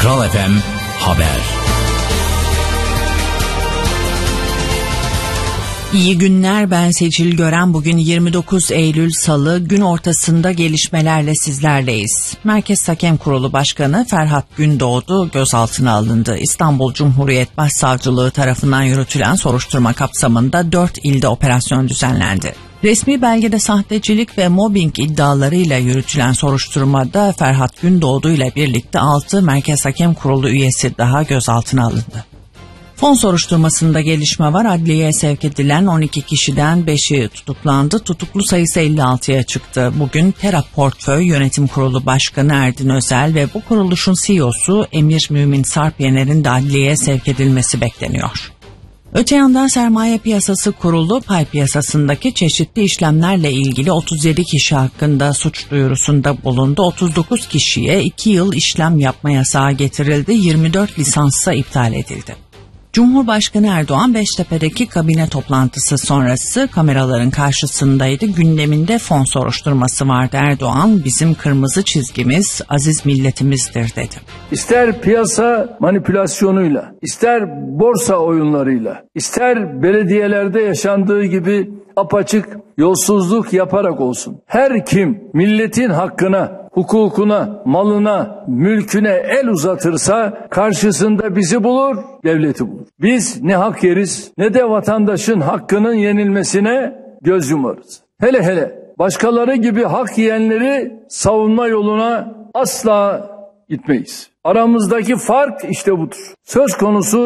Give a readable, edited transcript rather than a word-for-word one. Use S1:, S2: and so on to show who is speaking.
S1: Kral FM Haber.
S2: İyi günler, ben Seçil Gören. Bugün 29 Eylül Salı, gün ortasında gelişmelerle sizlerleyiz. Merkez Hakem Kurulu Başkanı Ferhat Gündoğdu gözaltına alındı. İstanbul Cumhuriyet Başsavcılığı tarafından yürütülen soruşturma kapsamında 4 ilde operasyon düzenlendi. Resmi belgede sahtecilik ve mobbing iddialarıyla yürütülen soruşturmada Ferhat Gündoğdu ile birlikte 6 Merkez Hakem Kurulu üyesi daha gözaltına alındı. Fon soruşturmasında gelişme var. Adliyeye sevk edilen 12 kişiden 5'i tutuklandı. Tutuklu sayısı 56'ya çıktı. Bugün TERA Portföy Yönetim Kurulu Başkanı Erdin Özel ve bu kuruluşun CEO'su Emir Mümin Sarpyener'in de adliyeye sevk edilmesi bekleniyor. Öte yandan Sermaye Piyasası Kurulu pay piyasasındaki çeşitli işlemlerle ilgili 37 kişi hakkında suç duyurusunda bulundu. 39 kişiye 2 yıl işlem yapma yasağı getirildi. 24 lisansa iptal edildi. Cumhurbaşkanı Erdoğan Beştepe'deki kabine toplantısı sonrası kameraların karşısındaydı. Gündeminde fon soruşturması vardı. Erdoğan, bizim kırmızı çizgimiz aziz milletimizdir dedi.
S3: İster piyasa manipülasyonuyla, ister borsa oyunlarıyla, ister belediyelerde yaşandığı gibi apaçık yolsuzluk yaparak olsun. Her kim milletin hakkına, hukukuna, malına, mülküne el uzatırsa karşısında bizi bulur, devleti bulur. Biz ne hak yeriz ne de vatandaşın hakkının yenilmesine göz yumarız. Hele hele başkaları gibi hak yiyenleri savunma yoluna asla gitmeyiz. Aramızdaki fark işte budur. Söz konusu